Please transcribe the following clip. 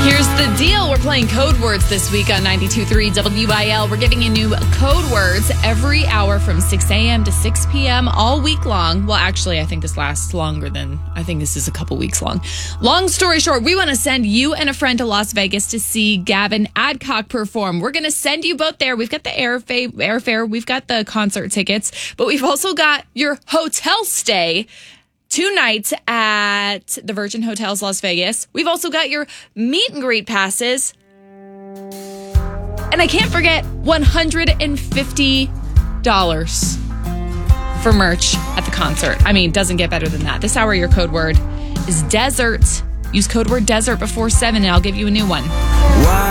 Here's the deal. We're playing code words this week on 92.3 WIL. We're giving you new code words every hour from 6 a.m. to 6 p.m. all week long. Well, actually, I think this lasts longer than, I think this is a couple weeks long. Long story short, we want to send you and a friend to Las Vegas to see Gavin Adcock perform. We're going to send you both there. We've got the airfare, we've got the concert tickets, but we've also got your hotel stay 2 nights at the Virgin Hotels Las Vegas. We've also got your meet and greet passes. And I can't forget $150 for merch at the concert. I mean, doesn't get better than that. This hour, your code word is desert. Use code word desert before 7 and I'll give you a new one.